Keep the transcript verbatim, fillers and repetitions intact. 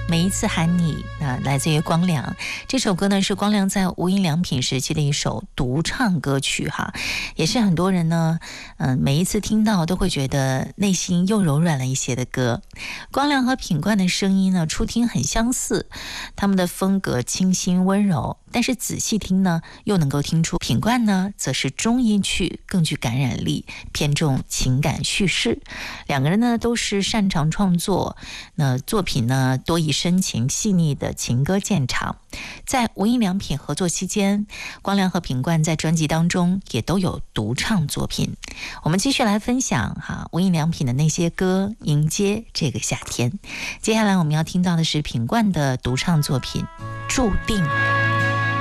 每一次喊你，啊，来自于光良。这首歌呢是光良在无印良品时期的一首独唱歌曲哈，也是很多人呢，嗯、呃，每一次听到都会觉得内心又柔软了一些的歌。光良和品冠的声音呢，初听很相似，他们的风格清新温柔，但是仔细听呢，又能够听出品冠呢，则是中音区更具感染力，偏重情感叙事。两个人呢都是擅长创作，那作品呢多以深情细腻的情歌见长。在无印良品合作期间，光良和品冠在专辑当中也都有独唱作品。我们继续来分享哈无印良品的那些歌，迎接这个夏天。接下来我们要听到的是品冠的独唱作品《注定》。